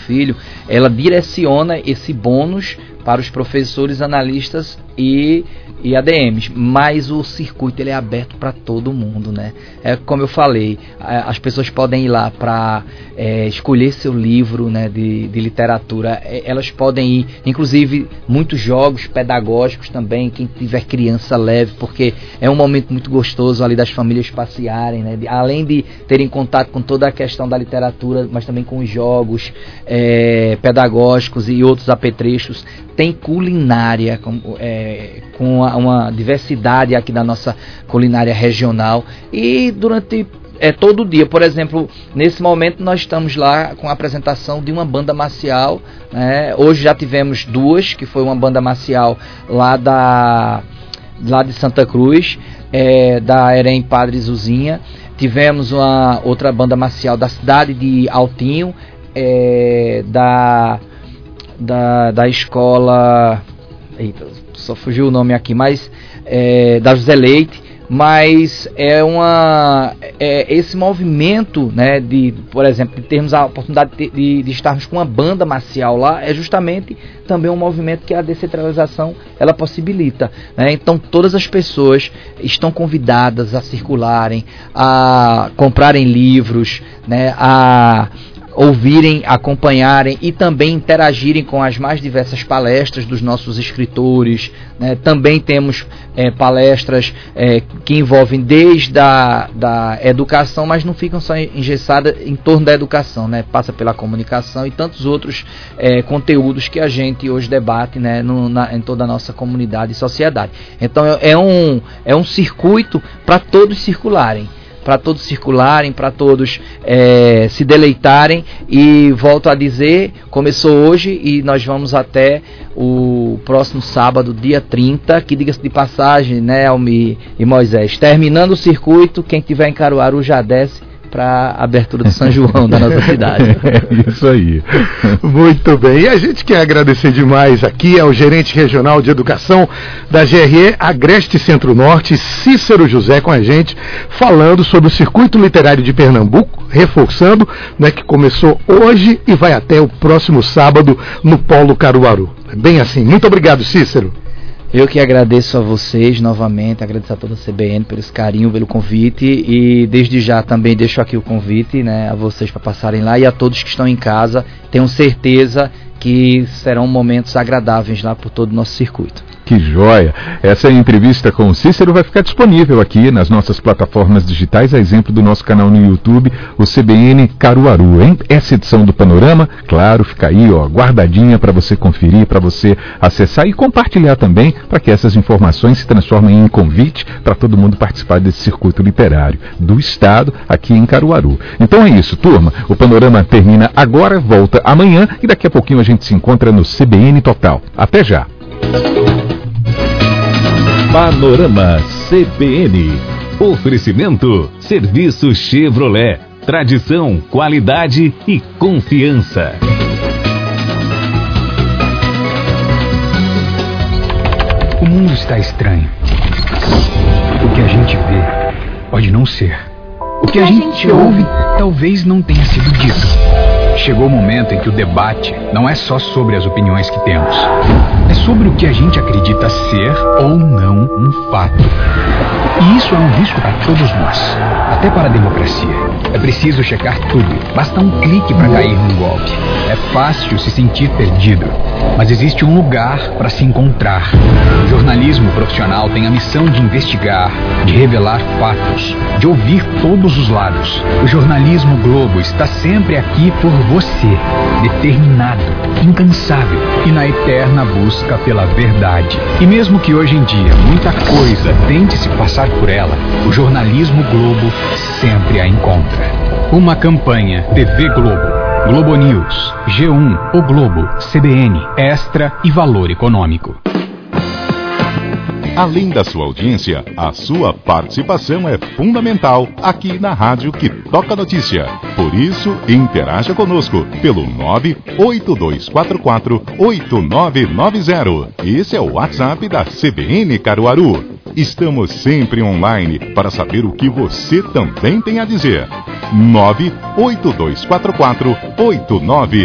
filho, ela direciona esse bônus para os professores, analistas e ADMs, mas o circuito ele é aberto para todo mundo, né? Como eu falei, as pessoas podem ir lá para escolher seu livro, né, de literatura, elas podem ir, inclusive muitos jogos pedagógicos também, quem tiver criança leve, porque é um momento muito gostoso ali das famílias passearem, né? Além de terem contato com toda a questão da literatura, mas também com os jogos pedagógicos e outros apetrechos. Tem culinária, com uma diversidade aqui da nossa culinária regional, e durante todo dia, por exemplo, nesse momento nós estamos lá com a apresentação de uma banda marcial, né? Hoje já tivemos duas, que foi uma banda marcial lá de Santa Cruz, da Erem Padre Zuzinha. Tivemos uma outra banda marcial da cidade de Altinho, da escola, eita, só fugiu o nome aqui, mas da José Leite. Mas esse movimento, né, por exemplo, de termos a oportunidade de estarmos com uma banda marcial lá, é justamente também um movimento que a descentralização ela possibilita, né? Então todas as pessoas estão convidadas a circularem, a comprarem livros, né, a ouvirem, acompanharem e também interagirem com as mais diversas palestras dos nossos escritores, né? Também temos palestras que envolvem desde da educação, mas não ficam só engessadas em torno da educação, né? Passa pela comunicação e tantos outros conteúdos que a gente hoje debate, né, em toda a nossa comunidade e sociedade. Então é um circuito para todos circularem, para todos se deleitarem, e volto a dizer, começou hoje e nós vamos até o próximo sábado, dia 30, que, diga-se de passagem, né, Almi e Moisés, terminando o circuito, quem estiver em Caruaru já desce para a abertura do São João da nossa cidade. Isso aí. Muito bem. E a gente quer agradecer demais aqui ao gerente regional de educação da GRE Agreste Centro-Norte, Cícero José, com a gente, falando sobre o Circuito Literário de Pernambuco, reforçando, né, que começou hoje e vai até o próximo sábado no Polo Caruaru. Bem assim. Muito obrigado, Cícero. Eu que agradeço a vocês novamente, agradeço a toda a CBN pelo carinho, pelo convite, e desde já também deixo aqui o convite, né, a vocês para passarem lá, e a todos que estão em casa, tenho certeza que serão momentos agradáveis lá por todo o nosso circuito. Que joia! Essa entrevista com o Cícero vai ficar disponível aqui nas nossas plataformas digitais, a exemplo do nosso canal no YouTube, o CBN Caruaru, hein? Essa edição do Panorama, claro, fica aí, ó, guardadinha para você conferir, para você acessar e compartilhar também, para que essas informações se transformem em convite para todo mundo participar desse circuito literário do Estado aqui em Caruaru. Então é isso, turma. O Panorama termina agora, volta amanhã e daqui a pouquinho a gente se encontra no CBN Total. Até já! Panorama CBN. Oferecimento: Serviço Chevrolet. Tradição, qualidade e confiança. O mundo está estranho. O que a gente vê pode não ser. O que a gente ouve talvez não tenha sido dito. Chegou o momento em que o debate não é só sobre as opiniões que temos. É sobre o que a gente acredita ser ou não um fato. E isso é um risco para todos nós, até para a democracia. É preciso checar tudo. Basta um clique para cair num golpe. É fácil se sentir perdido, mas existe um lugar para se encontrar. O jornalismo profissional tem a missão de investigar, de revelar fatos, de ouvir todos os lados. O jornalismo Globo está sempre aqui por você, determinado, incansável e na eterna busca pela verdade. E mesmo que hoje em dia muita coisa tente se passar por ela, o jornalismo Globo sempre a encontra. Uma campanha TV Globo, Globo News, G1, O Globo, CBN, Extra e Valor Econômico. Além da sua audiência, a sua participação é fundamental aqui na Rádio que Toca Notícia. Por isso, interaja conosco pelo 982448990. Esse é o WhatsApp da CBN Caruaru. Estamos sempre online para saber o que você também tem a dizer. 982448990.